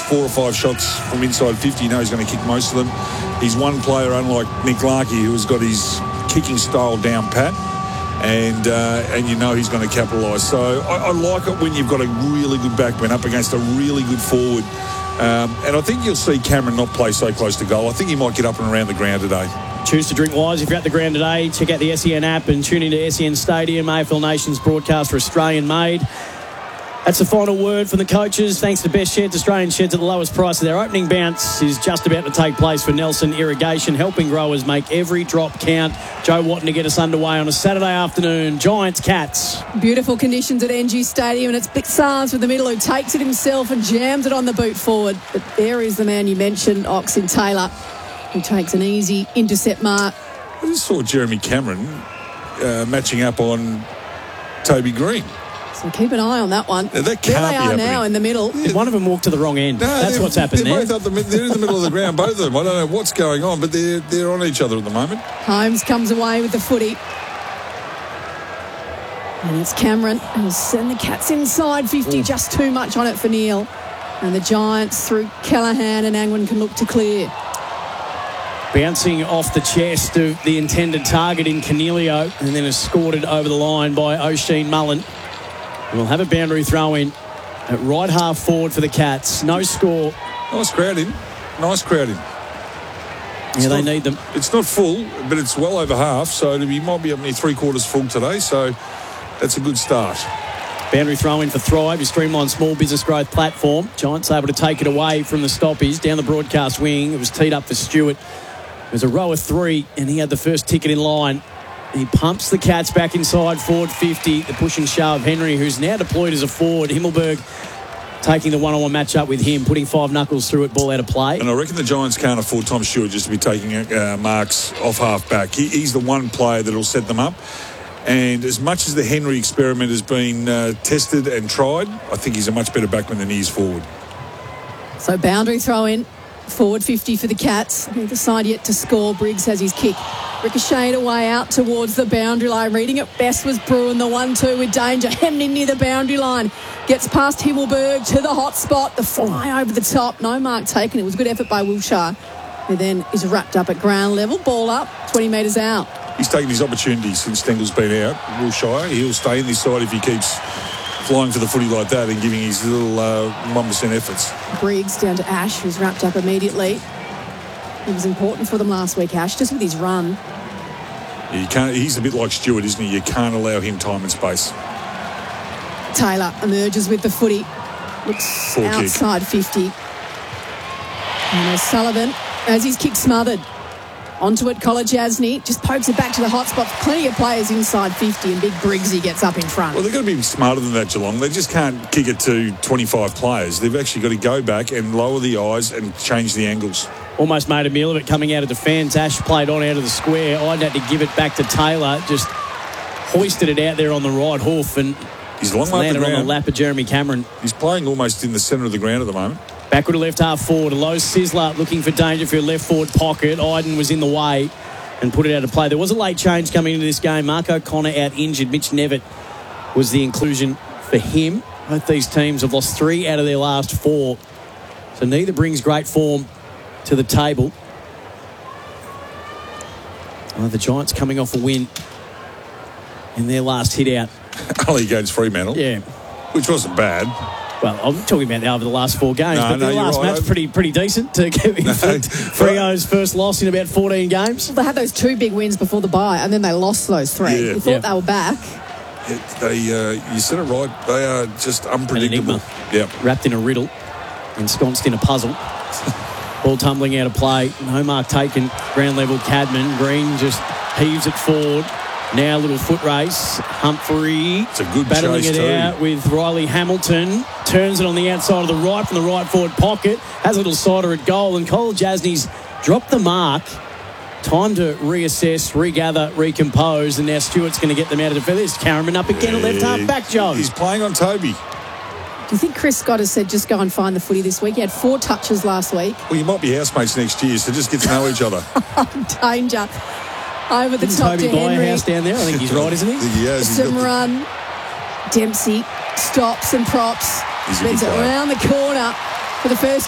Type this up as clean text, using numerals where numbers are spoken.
4 or 5 shots from inside 50. You know he's going to kick most of them. He's one player, unlike Nick Larkey, who has got his kicking style down pat. And you know he's going to capitalise. So I like it when you've got a really good backman up against a really good forward. And I think you'll see Cameron not play so close to goal. I think he might get up and around the ground today. Choose to drink wise. If you're at the ground today, check out the SEN app and tune into SEN Stadium, AFL Nations broadcast for Australian made. That's the final word from the coaches. Thanks to Best Sheds, Australian Sheds at the lowest price. Their opening bounce is just about to take place for Nelson Irrigation, helping growers make every drop count. Joe Watton to get us underway on a Saturday afternoon. Giants, Cats. Beautiful conditions at NG Stadium, and it's Big Sars from the middle who takes it himself and jams it on the boot forward. But there is the man you mentioned, Oxen Taylor, who takes an easy intercept mark. I just saw Jeremy Cameron matching up on Toby Green. So keep an eye on that one. That can't there they be are happening. Now in the middle. Did one of them walk to the wrong end? No, that's what's happened they're there. They're in the middle of the ground, both of them. I don't know what's going on, but they're on each other at the moment. Holmes comes away with the footy. And it's Cameron who'll send the Cats inside 50. Ooh. Just too much on it for Neil. And the Giants through Callaghan and Angwin can look to clear. Bouncing off the chest of the intended target in Cornelio and then escorted over the line by O'Sheen Mullen. We'll have a boundary throw in at right half forward for the Cats. No score. Nice crowding. Yeah, they need them. It's not full, but it's well over half, so you might be up near 3/4 full today, so that's a good start. Boundary throw in for Thrive, your streamlined small business growth platform. Giants able to take it away from the stoppies down the broadcast wing. It was teed up for Stewart. It was a row of 3, and he had the first ticket in line. He pumps the Cats back inside forward 50. The push and shove. Henry, who's now deployed as a forward. Himmelberg taking the one-on-one match-up with him, putting 5 knuckles through it, ball out of play. And I reckon the Giants can't afford Tom Stewart just to be taking marks off half-back. He's the one player that will set them up. And as much as the Henry experiment has been tested and tried, I think he's a much better backman than he is forward. So boundary throw in. Forward 50 for the Cats. Neither side yet to score. Briggs has his kick. Ricocheted away out towards the boundary line. Reading it best was Bruin. The 1-2 with danger. Hemmed in near the boundary line. Gets past Himmelberg to the hot spot. The fly over the top. No mark taken. It was a good effort by Wilshire, who then is wrapped up at ground level. Ball up. 20 metres out. He's taken his opportunities since Stengel's been out. Wilshire. He'll stay in this side if he keeps flying for the footy like that and giving his little 1% efforts. Briggs down to Ash, who's wrapped up immediately. It was important for them last week, Ash, just with his run. You can't. He's a bit like Stewart, isn't he? You can't allow him time and space. Taylor emerges with the footy. Looks Full outside kick. 50. And O'Sullivan, as his kick smothered. Onto it, Kolajasny just pokes it back to the hot spot. Plenty of players inside 50, and big Briggsy gets up in front. Well, they've got to be smarter than that, Geelong. They just can't kick it to 25 players. They've actually got to go back and lower the eyes and change the angles. Almost made a meal of it coming out of defence. Ash played on out of the square. I'd had to give it back to Taylor. Just hoisted it out there on the right hoof and he's long landed on the lap of Jeremy Cameron. He's playing almost in the centre of the ground at the moment. Backward to left half forward. A low Sizzler looking for danger for a left forward pocket. Iden was in the way and put it out of play. There was a late change coming into this game. Mark O'Connor out injured. Mitch Nevitt was the inclusion for him. Both these teams have lost 3 out of their last 4. So neither brings great form to the table. The Giants coming off a win in their last hit out. Only against Fremantle. Yeah. Which wasn't bad. Well, I'm talking about over the last 4 games, but the last right. match pretty decent to get Freo's first loss in about 14 games. Well, they had those 2 big wins before the bye, and then they lost those 3. Yeah. You thought they were back. You said it right. They are just unpredictable. Yeah, wrapped in a riddle, ensconced in a puzzle. Ball tumbling out of play. No mark taken. Ground level. Cadman. Green just heaves it forward. Now a little foot race. Humphrey it's a good battling chase it too. out with Riley Hamilton. Turns it on the outside of the right from the right forward pocket. Has a little cider at goal. And Kolajasny's dropped the mark. Time to reassess, regather, recompose. And now Stewart's going to get them out of the feathers. Cameron up again at left half back, John. He's playing on Toby. Do you think Chris Scott has said just go and find the footy this week? He had 4 touches last week. Well, you might be housemates next year, so just get to know each other. Danger. Over the top Toby to buy Henry. a house down there? I think he's right, isn't he? He has. Some run. Dempsey stops and props. He's a good Bends it player. around the corner for the first